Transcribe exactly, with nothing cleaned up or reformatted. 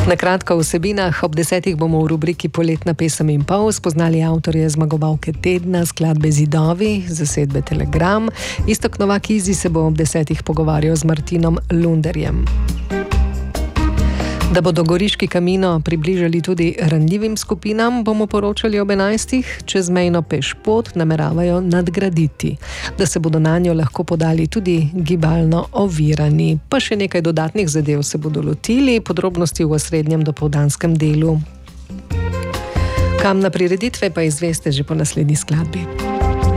Na kratko o vsebinah, ob desetih bomo v rubriki Poletna pesem in pol spoznali avtorje zmagovalke tedna skladbe Zidovi, zasedbe Telegram. Iztok Novak Izi se bo ob desetih pogovarjal z Martinom Lunderjem. Da bodo Goriški Camino približali tudi ranljivim skupinam, bomo poročali ob enajstih. Čezmejno pešpot nameravajo nadgraditi, da se bodo nanjo lahko podali tudi gibalno ovirani. Pa še nekaj dodatnih zadev se bodo lotili, podrobnosti v osrednjem dopoldanskem delu. Kam na prireditve pa izveste že po naslednji skladbi.